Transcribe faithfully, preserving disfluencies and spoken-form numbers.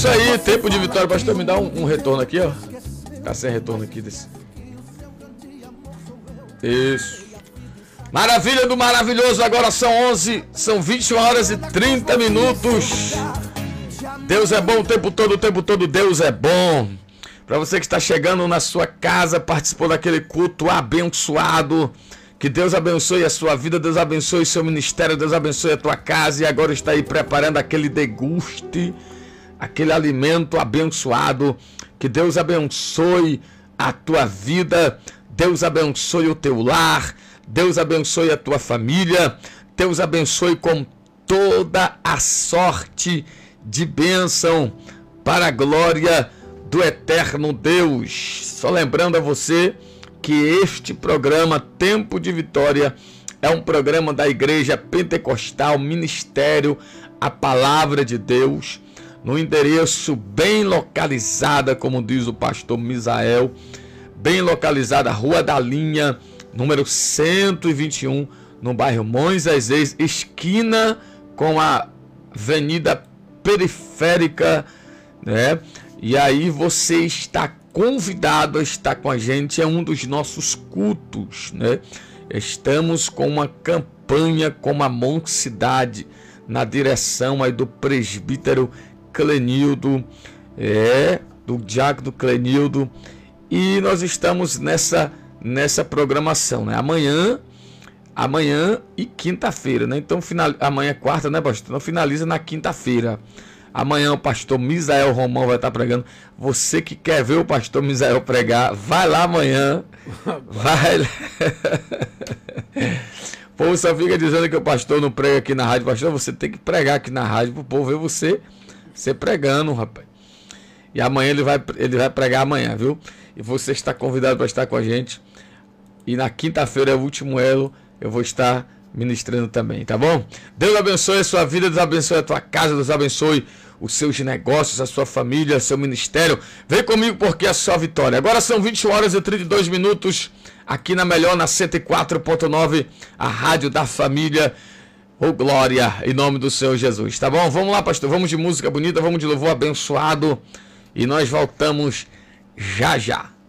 Isso aí, tempo de vitória. Pastor, me dá um, um retorno aqui, ó. Tá sem retorno aqui desse. Isso. Maravilha do maravilhoso. Agora são onze, são vinte horas e trinta minutos. Deus é bom o tempo todo, o tempo todo Deus é bom. Para você que está chegando na sua casa, participou daquele culto abençoado. Que Deus abençoe a sua vida, Deus abençoe o seu ministério, Deus abençoe a tua casa. E agora está aí preparando aquele deguste, aquele alimento abençoado. Que Deus abençoe a tua vida, Deus abençoe o teu lar, Deus abençoe a tua família, Deus abençoe com toda a sorte de bênção para a glória do eterno Deus. Só lembrando a você que este programa Tempo de Vitória é um programa da Igreja Pentecostal Ministério a Palavra de Deus, no endereço bem localizada, como diz o pastor Misael, bem localizada, Rua da Linha, número cento e vinte e um, no bairro Moisés, esquina com a Avenida Periférica, né? E aí você está convidado a estar com a gente, é um dos nossos cultos, né? Estamos com uma campanha com a Mocidade, na direção aí do presbítero Clenildo, é, do diácono Clenildo, e nós estamos nessa, nessa programação, né? Amanhã, amanhã e quinta-feira, né? Então, final, amanhã é quarta, né, pastor? Então finaliza na quinta-feira. Amanhã o pastor Misael Romão vai estar pregando. Você que quer ver o pastor Misael pregar, vai lá amanhã. Vai lá. O povo só fica dizendo que o pastor não prega aqui na rádio. Pastor, você tem que pregar aqui na rádio para o povo ver você, você pregando, rapaz. E amanhã ele vai, ele vai pregar amanhã, viu? E você está convidado para estar com a gente. E na quinta-feira é o último elo. Eu vou estar ministrando também, tá bom? Deus abençoe a sua vida, Deus abençoe a tua casa, Deus abençoe os seus negócios, a sua família, seu ministério. Vem comigo porque é só vitória. Agora são vinte horas e trinta e dois minutos aqui na Melhor, na cento e quatro ponto nove, a rádio da família. Oh, glória, em nome do Senhor Jesus, tá bom? Vamos lá, pastor, vamos de música bonita, vamos de louvor abençoado e nós voltamos já já.